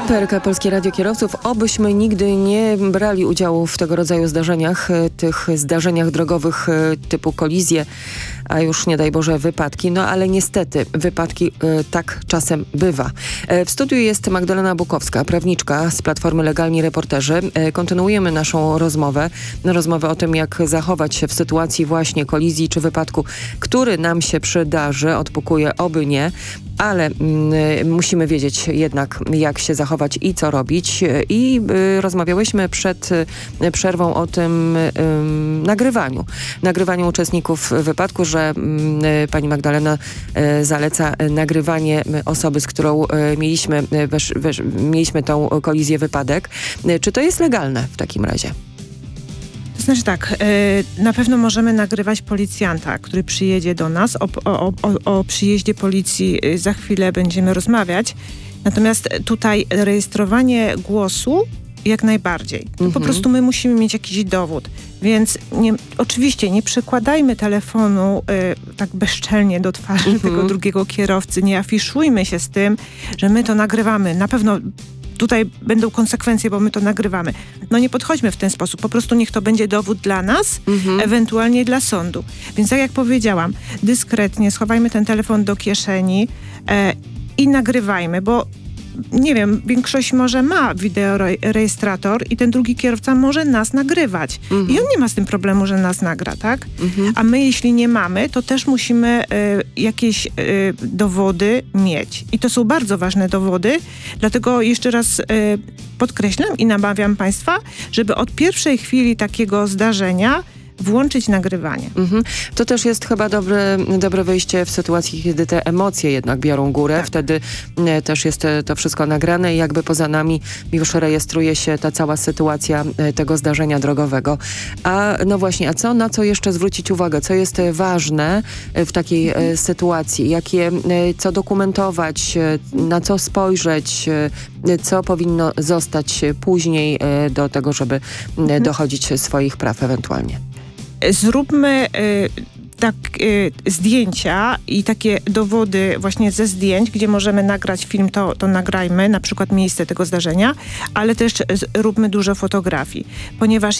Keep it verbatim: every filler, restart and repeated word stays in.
P R K Polskie Radio Kierowców. Obyśmy nigdy nie brali udziału w tego rodzaju zdarzeniach, tych zdarzeniach drogowych typu kolizje, a już nie daj Boże wypadki. No ale niestety wypadki tak czasem bywa. W studiu jest Magdalena Bukowska, prawniczka z Platformy Legalni Reporterzy. Kontynuujemy naszą rozmowę. Rozmowę o tym, jak zachować się w sytuacji właśnie kolizji czy wypadku, który nam się przydarzy. Odpukuje, oby nie. Ale y, musimy wiedzieć jednak, jak się zachować i co robić. I y, rozmawiałyśmy przed y, przerwą o tym y, nagrywaniu. Nagrywaniu uczestników wypadku, że y, pani Magdalena y, zaleca nagrywanie osoby, z którą y, mieliśmy, y, wesz, wesz, mieliśmy tą kolizję, wypadek. Y, czy to jest legalne w takim razie? To znaczy tak, na pewno możemy nagrywać policjanta, który przyjedzie do nas. O, o, o, o przyjeździe policji za chwilę będziemy rozmawiać. Natomiast tutaj rejestrowanie głosu jak najbardziej. Mhm. Po prostu my musimy mieć jakiś dowód. Więc nie, oczywiście nie przykładajmy telefonu y, tak bezczelnie do twarzy mhm. tego drugiego kierowcy. Nie afiszujmy się z tym, że my to nagrywamy. Na pewno tutaj będą konsekwencje, bo my to nagrywamy. No nie podchodźmy w ten sposób. Po prostu niech to będzie dowód dla nas, mhm. ewentualnie dla sądu. Więc tak jak powiedziałam, dyskretnie schowajmy ten telefon do kieszeni e, i nagrywajmy, bo nie wiem, większość może ma wideorejestrator i ten drugi kierowca może nas nagrywać. Mhm. I on nie ma z tym problemu, że nas nagra, tak? Mhm. A my, jeśli nie mamy, to też musimy y, jakieś y, dowody mieć. I to są bardzo ważne dowody, dlatego jeszcze raz y, podkreślam i namawiam Państwa, żeby od pierwszej chwili takiego zdarzenia włączyć nagrywanie. Mhm. To też jest chyba dobre, dobre wyjście w sytuacji, kiedy te emocje jednak biorą górę. Tak. Wtedy e, też jest e, to wszystko nagrane i jakby poza nami już rejestruje się ta cała sytuacja e, tego zdarzenia drogowego. A no właśnie, a co, na co jeszcze zwrócić uwagę? Co jest e, ważne e, w takiej mhm. e, sytuacji? Jakie, e, co dokumentować? E, na co spojrzeć? E, co powinno zostać później e, do tego, żeby e, mhm. dochodzić swoich praw ewentualnie? Zróbmy y, tak, y, zdjęcia i takie dowody właśnie ze zdjęć, gdzie możemy nagrać film, to, to nagrajmy, na przykład miejsce tego zdarzenia, ale też z, róbmy dużo fotografii, ponieważ